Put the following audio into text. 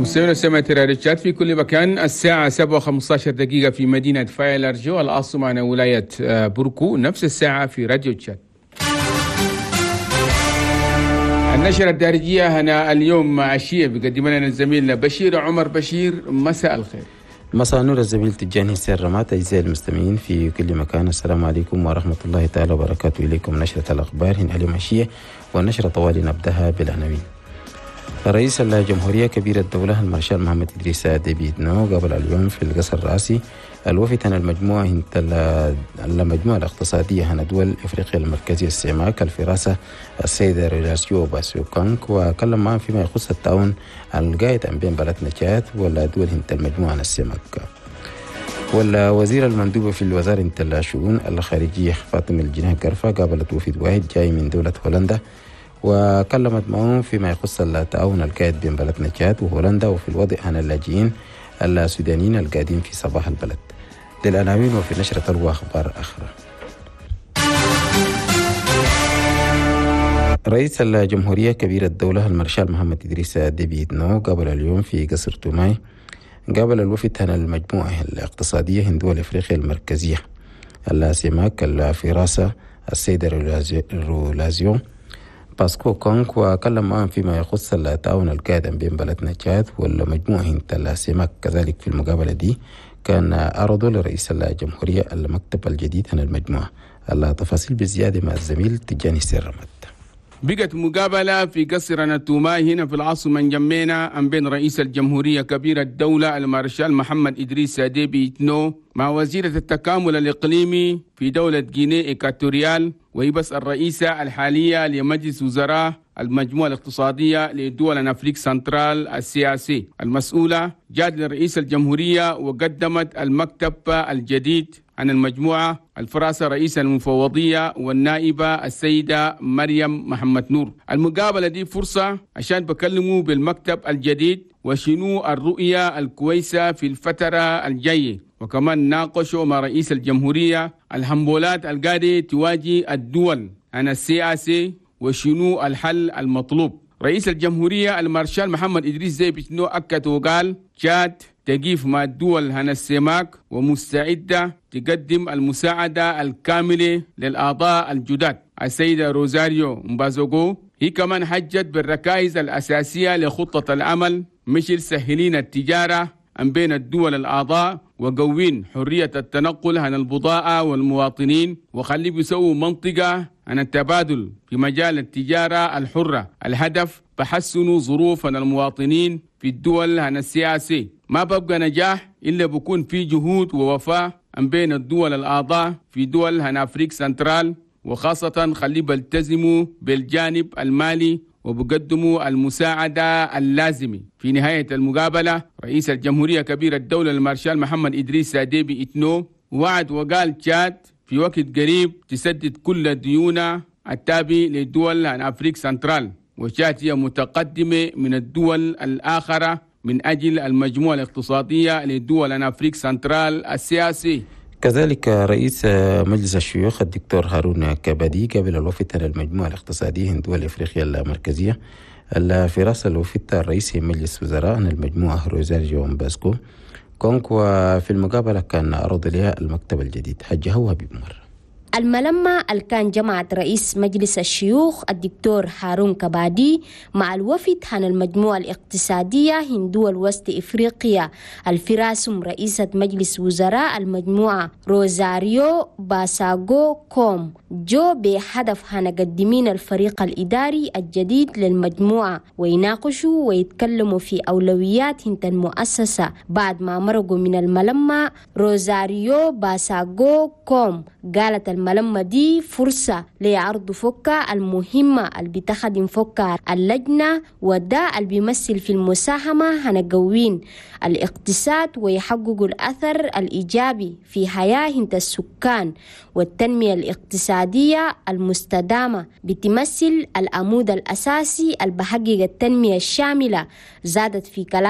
مستمعينا سمعت راديوشات في كل مكان. الساعة 7:15 دقيقة في مدينة فايلرجو العاصمة عن ولاية بوركو، نفس الساعة في راديوشات. النشرة الدارجية هنا اليوم عشية بيقدم لنا الزميل بشير عمر. بشير، مساء الخير. مساء نور الزميل تجاني سرمات. أعزائي المستمعين في كل مكان، السلام عليكم ورحمة الله تعالى وبركاته. إليكم نشرة الأخبار هنا اليوم عشية، والنشرة طوال نبدأها بالعناوين. رئيس الجمهورية كبير الدولة المارشال محمد إدريس ديبي إتنو قابل اليوم في القصر الرئاسي الوفد عن المجموعة الاقتصادية عن دول إفريقيا المركزية السيماك الفراسة السيدة ريلاسيو باسيوكانك، وكلم معهم فيما يخص التعاون القائد بين بلدنا تشاد والدول المجموعة السيماك. والوزير المندوب في الوزارة الشؤون الخارجية فاطمة الجناه قرفة قابلت وفد واحد جاي من دولة هولندا، وكلمت معهم فيما يخص التعاون القائد بين بلدنا تشاد وهولندا وفي الوضع عن اللاجئين السودانيين القاعدين في صباح البلد. للعناوين وفي نشرة الأخبار أخرى. رئيس الجمهورية كبير الدولة المارشال محمد إدريس ديبي إتنو قابل اليوم في قصر توماي قابل الوفد عن المجموعة الاقتصادية من دول إفريقيا المركزية السيماك الفراسة السيدة رولازيو باسكو كونك، وكلم معهم فيما يخص التعاون القائد بين بلدنا تشاد والمجموعة السيماك. كذلك في المقابلة دي كان عرضوا لرئيس الجمهورية المكتب الجديد عن المجموعة. التفاصيل بزيادة مع الزميل تجاني سرمت. بقت مقابلة في قصر نتوماي هنا في العاصمة جمينا بين رئيس الجمهورية كبير الدولة المارشال محمد إدريس ديبي إتنو مع وزيرة التكامل الإقليمي في دولة غينيا إيكواتوريال، وهي بس الرئيسة الحالية لمجلس وزراء المجموعة الاقتصادية لدول أفريقيا سنترال السياسي المسؤولة. جاءت لرئيس الجمهورية وقدمت المكتب الجديد عن المجموعة الفراسة رئيس المفوضية والنائبة السيدة مريم محمد نور. المقابلة دي فرصة عشان بكلموا بالمكتب الجديد وشنو الرؤية الكويسة في الفترة الجاية، وكمان ناقشوا مع رئيس الجمهورية الهمبولات القادة تواجه الدول عن السياسة وشنو الحل المطلوب. رئيس الجمهورية المارشال محمد إدريس ديبي إتنو أكد وقال تشاد تقيف مع الدول هنا السيماك ومستعدة تقدم المساعدة الكاملة للأعضاء الجداد. السيدة روزاريو مبازوغو هي كمان حجت بالركائز الأساسية لخطة العمل، مثل سهلين التجارة بين الدول الأعضاء وقوين حرية التنقل عن البضائع والمواطنين، وخلي بيسووا منطقة عن التبادل في مجال التجارة الحرة. الهدف تحسن ظروف المواطنين في الدول عن السياسي. ما ببقى نجاح إلا بكون في جهود ووفاء بين الدول الأعضاء في دول عن أفريقيا سنترال، وخاصة خلي بيلتزموا بالجانب المالي وبقدموا المساعدة اللازمة. في نهاية المقابلة رئيس الجمهورية كبير الدولة المارشال محمد إدريس ديبي إتنو وعد وقال تشاد في وقت قريب تسدد كل الديون التابعة للدول عن أفريقيا سنترال، وتشاد هي متقدمة من الدول الآخرة من أجل المجموعة الاقتصادية للدول عن أفريقيا سنترال السياسي. كذلك رئيس مجلس الشيوخ الدكتور هارون كبدي قبل الوفد على المجموعة الاقتصادية من دول إفريقيا المركزية الفراسة الوفد الرئيسي مجلس وزراء عن المجموعة روزاريو باسكو كونك، وفي المقابلة كان عرض لها المكتب الجديد. حجه حبيب مر. الملمة اللي كان جمعت رئيس مجلس الشيوخ الدكتور هارون كبادي مع الوفد عن المجموعة الاقتصادية من دول وسط إفريقيا الفراسم رئيسة مجلس وزراء المجموعة روزاريو باساغو كوم جو بهدف عن قدمين الفريق الإداري الجديد للمجموعة، ويناقشوا ويتكلموا في أولويات المؤسسة. بعد ما مرقوا من الملمة روزاريو باساغو كوم قالت الملمة دي فرصة لعرض فكة المهمة اللي بتخدم فكة اللجنة، وده اللي بيمثل في المساهمة هنقوين الاقتصاد ويحققوا الأثر الإيجابي في حياة السكان والتنمية الاقتصادية المستدامة، بتمثل العمود الأساسي اللي بحقق التنمية الشاملة. زادت في كلام